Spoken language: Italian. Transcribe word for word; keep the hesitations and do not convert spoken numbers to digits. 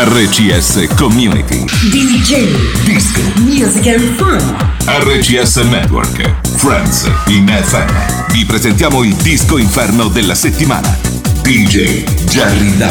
R C S Community. D J, Disco, Music and Fun. R C S Network, Friends in F M. Vi presentiamo il disco inferno della settimana. D J Jerry Dub.